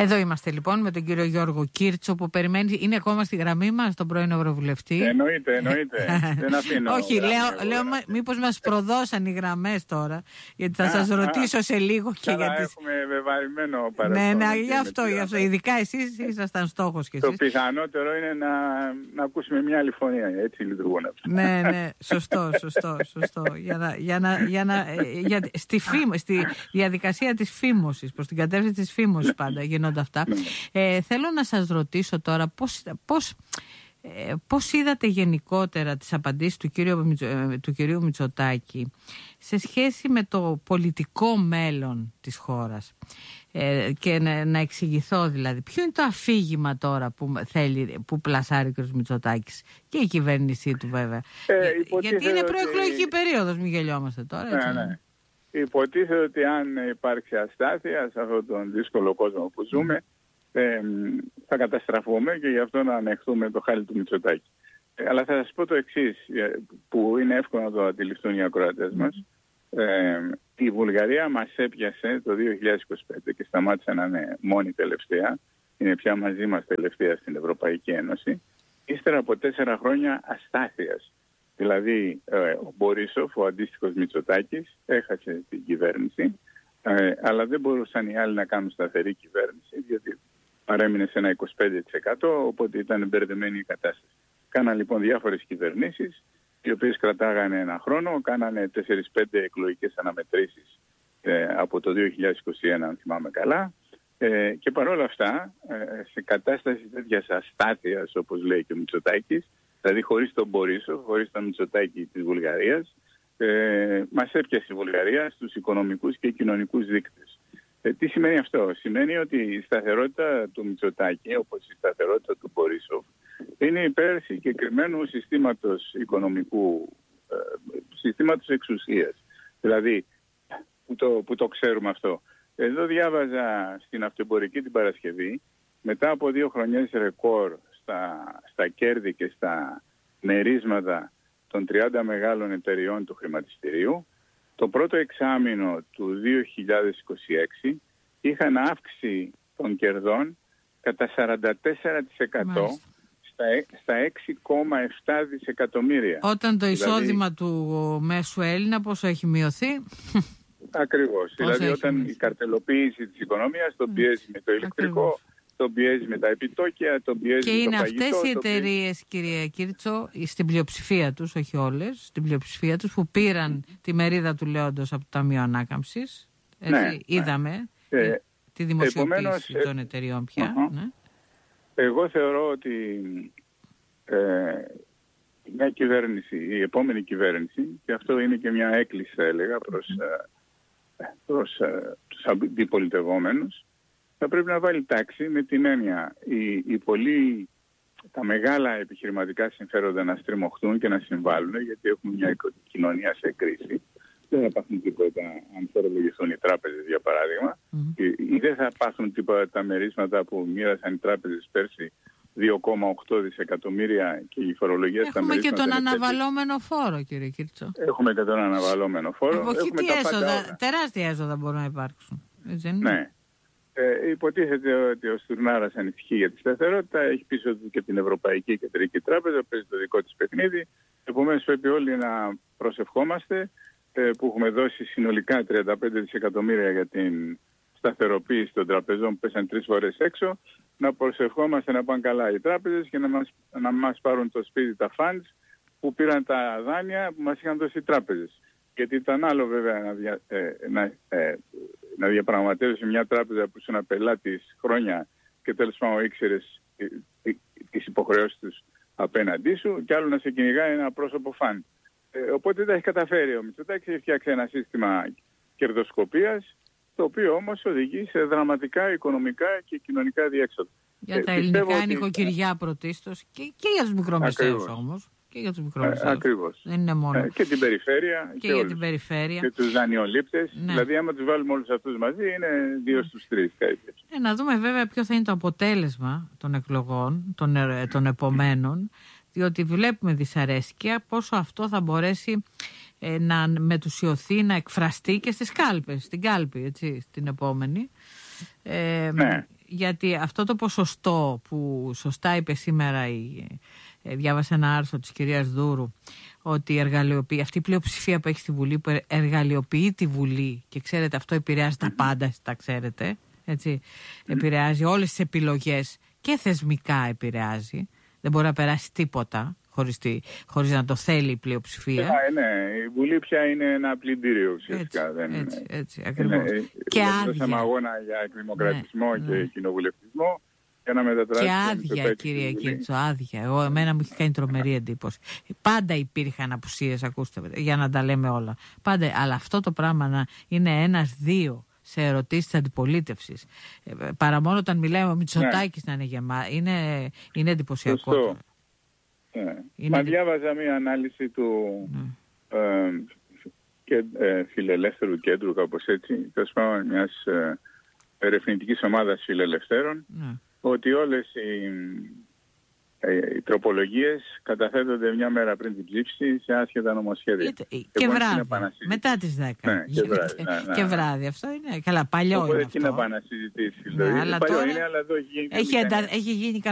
Εδώ είμαστε λοιπόν με τον κύριο Γιώργο Κίρτσο που περιμένει. Είναι ακόμα στη γραμμή μας, τον πρώην Ευρωβουλευτή. Εννοείται. Δεν αφήνω. Όχι, λέω μήπως μας προδώσαν οι γραμμές τώρα. Γιατί θα σας ρωτήσω σε λίγο και για τις... Έχουμε βεβαρημένο παρελθόν. Ναι, γι' αυτό. Ειδικά εσείς ήσασταν στόχος κι εσείς. Το πιθανότερο είναι να ακούσουμε μια άλλη φωνή. Έτσι λειτουργούν αυτά. Ναι, σωστό. Στη διαδικασία της φήμωσης, προς την κατεύθυνση της φήμωσης πάντα γίνονται αυτά. Θέλω να σας ρωτήσω τώρα πώς είδατε γενικότερα τις απαντήσεις του κυρίου Μητσοτάκη σε σχέση με το πολιτικό μέλλον της χώρας, και να εξηγηθώ δηλαδή ποιο είναι το αφήγημα τώρα που πλασάρει ο κ. Μητσοτάκης και η κυβέρνησή του βέβαια, γιατί είναι προεκλογική περίοδος, μην γελιόμαστε τώρα, έτσι. Ναι. Υποτίθεται ότι αν υπάρξει αστάθεια σε αυτόν τον δύσκολο κόσμο που ζούμε, θα καταστραφούμε και γι' αυτό να ανεχθούμε το χάλι του Μητσοτάκη. Αλλά θα σας πω το εξής, που είναι εύκολο να το αντιληφθούν οι ακροατές μας. Η Βουλγαρία μας έπιασε το 2025 και σταμάτησε να είναι μόνη τελευταία. Είναι πια μαζί μας τελευταία στην Ευρωπαϊκή Ένωση. Ύστερα από 4 χρόνια αστάθειας. Δηλαδή ο Μπορίσοφ, ο αντίστοιχος Μητσοτάκης, έχασε την κυβέρνηση, αλλά δεν μπορούσαν οι άλλοι να κάνουν σταθερή κυβέρνηση, γιατί παρέμεινε σε ένα 25%, οπότε ήταν μπερδεμένη η κατάσταση. Κάναν λοιπόν διάφορες κυβερνήσεις, οι οποίες κρατάγανε ένα χρόνο, κάνανε 4-5 εκλογικές αναμετρήσεις από το 2021, αν θυμάμαι καλά, και παρόλα αυτά, σε κατάσταση τέτοιας αστάθειας, όπως λέει και ο Μητσοτάκης, δηλαδή χωρίς τον Μπορίσοφ, χωρίς τον Μητσοτάκη της Βουλγαρίας, μας έπιασε η Βουλγαρία στους οικονομικούς και κοινωνικούς δείκτες. Τι σημαίνει αυτό? Σημαίνει ότι η σταθερότητα του Μητσοτάκη, όπως η σταθερότητα του Μπορίσοφ, είναι υπέρ συγκεκριμένου συστήματος οικονομικού, συστήματος εξουσίας. Δηλαδή, που το ξέρουμε αυτό. Εδώ διάβαζα στην Αυτοεμπορική την Παρασκευή, μετά από 2 χρονιές ρεκόρ στα κέρδη και στα μερίσματα των 30 μεγάλων εταιριών του χρηματιστηρίου, το πρώτο εξάμηνο του 2026 είχαν αύξηση των κερδών κατά 44% στα 6,7 δισεκατομμύρια. Όταν το εισόδημα του μέσου Έλληνα πόσο έχει μειωθεί? Ακριβώς. Δηλαδή όταν η καρτελοποίηση της οικονομίας τον πιέζει με το ηλεκτρικό, τον πιέζει με τα επιτόκια, τον πιέζει με το φαγητό. Και είναι αυτές οι εταιρείες, κυρία Κίρτσο, στην πλειοψηφία τους, όχι όλες, στην πλειοψηφία τους, που πήραν τη μερίδα του λέοντος από το Ταμείο Ανάκαμψης. Είδαμε τη δημοσιοποίηση των εταιρεών πια. Ναι. Εγώ θεωρώ ότι μια κυβέρνηση, η επόμενη κυβέρνηση, και αυτό είναι και μια έκκληση θα έλεγα προς τους αντιπολιτευόμενους, θα πρέπει να βάλει τάξη με την έννοια τα μεγάλα επιχειρηματικά συμφέροντα να στριμωχτούν και να συμβάλλουν, γιατί έχουμε μια κοινωνία σε κρίση. Δεν θα πάθουν τίποτα αν φορολογηθούν οι τράπεζες, για παράδειγμα, ή δεν θα πάθουν τίποτα τα μερίσματα που μοίρασαν οι τράπεζες πέρσι, 2,8 δισεκατομμύρια, και η φορολογία στα μερίσματα. Έχουμε και τον αναβαλώμενο φόρο, κύριε Κίρτσο. Έχουμε και τον αναβαλώμενο φόρο. Τεράστια έσοδα μπορούν να υπάρξουν. Ναι. Υποτίθεται ότι ο Στουρνάρας ανησυχεί για τη σταθερότητα, έχει πίσω του και την Ευρωπαϊκή Κεντρική Τράπεζα, παίζει το δικό της παιχνίδι. Επομένως πρέπει όλοι να προσευχόμαστε, που έχουμε δώσει συνολικά 35 δισεκατομμύρια για την σταθεροποίηση των τραπεζών που πέσαν 3 φορές έξω, να προσευχόμαστε να πάνε καλά οι τράπεζες και να μας πάρουν το σπίτι τα funds που πήραν τα δάνεια που μας είχαν δώσει οι τράπεζες. Γιατί ήταν άλλο βέβαια να διαπραγματεύσει μια τράπεζα που ήσουν πελάτης χρόνια και τέλος πάντων ήξερες τις υποχρεώσεις τους απέναντί σου, και άλλο να σε κυνηγάει ένα πρόσωπο φαν. Οπότε τα έχει καταφέρει ο Μητσοτάκης, έχει φτιάξει ένα σύστημα κερδοσκοπίας, το οποίο όμως οδηγεί σε δραματικά οικονομικά και κοινωνικά διέξοδα. Για τα ελληνικά νοικοκυριά πρωτίστως και για τους μικρομεσαίους όμως. Και για τους μικρομεσαίους. Ακριβώς. Δεν είναι μόνο. Και την περιφέρεια. Και για την περιφέρεια. Και τους δανειολήπτες. Ναι. Δηλαδή άμα τους βάλουμε όλους αυτούς μαζί είναι 2 στους 3. Να δούμε βέβαια ποιο θα είναι το αποτέλεσμα των εκλογών, των επομένων, διότι βλέπουμε δυσαρέσκεια πόσο αυτό θα μπορέσει να μετουσιωθεί, να εκφραστεί και στις κάλπες, στην κάλπη, έτσι, στην επόμενη. Ναι. γιατί αυτό το ποσοστό που σωστά είπε σήμερα, διάβασα ένα άρθρο της κυρίας Δούρου, ότι αυτή η πλειοψηφία που έχει στη Βουλή, που εργαλειοποιεί τη Βουλή, και ξέρετε αυτό επηρεάζει τα πάντα, τα ξέρετε, έτσι, επηρεάζει όλες τις επιλογές και θεσμικά επηρεάζει, δεν μπορεί να περάσει τίποτα χωρίς να το θέλει η πλειοψηφία. Ναι, η Βουλή πια είναι ένα πλυντήριο ουσιαστικά. Έτσι, ακριβώς. Και άδεια. Αγώνα για εκδημοκρατισμό και κοινοβουλευτισμό. Και άδεια, κύριε Κίντσο, άδεια. Εμένα μου έχει κάνει τρομερή εντύπωση. Πάντα υπήρχαν απουσίες, ακούστε, για να τα λέμε όλα. Πάντα, αλλά αυτό το πράγμα να είναι 1-2 σε ερωτήσεις της αντιπολίτευσης, παρά μόνο όταν μιλάει ο Μητσοτάκης να είναι γεμάτο, είναι εντυπωσιακό. Μα διάβαζα μία ανάλυση του φιλελεύθερου κέντρου, κάπως έτσι, τέλος πάντων μιας ερευνητικής ομάδας φιλελευθέρων, ότι όλες οι τροπολογίες καταθέτονται μια μέρα πριν την ψήφιση σε άσχετα νομοσχέδια. Και βράδυ, μετά τις 10. Ναι, και βράδυ, αυτό είναι καλά, παλιό. Οπότε είναι τι αυτό. να πάνε να συζητήσει. Δηλαδή, παλιό είναι, αλλά εδώ έχει γίνει. Έχει γίνει